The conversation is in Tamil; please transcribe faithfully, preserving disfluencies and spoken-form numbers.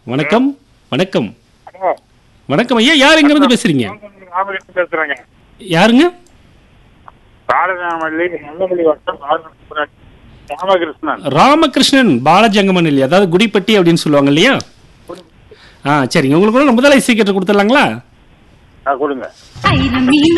வணக்கம் வணக்கம் வணக்கம் ஐயா. யார் எங்க இருந்து பேசுறீங்க? ராமகிருஷ்ணன் பேசுறேங்க. யாருங்க? பாலநாமல்லி நல்லமல்லி வட்டம் ராமகிருஷ்ணன். ராமகிருஷ்ணன் பாலஜங்கமன் இல்லையா? அதாவது குடிப்பட்டி அப்படின்னு சொல்லுவாங்க இல்லையா? ஆ சரிங்க. உங்களுக்கு முதல் ஐசி கேட்டு கொடுத்துடலாங்களா? கொடுங்க.